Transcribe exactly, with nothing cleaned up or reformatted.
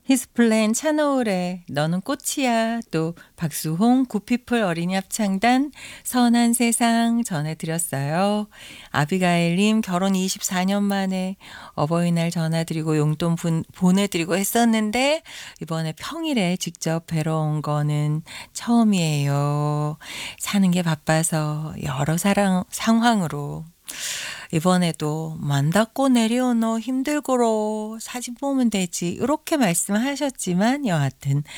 히스플랜 차노을의 너는 꽃이야, 또 박수홍 구피플 어린이 합창단 선한 세상 전해드렸어요. 아비가일님 결혼 이십사 년 만에 어버이날 전화드리고 용돈 분- 보내드리고 했었는데 이번에 평일에 직접 뵈러 온 거는 처음이에요. 사는 게 바빠서 여러 사랑, 상황으로 이번에도 만다고 내려오노 힘들고로 사진 보면 되지 이렇게 말씀하셨지만 여하튼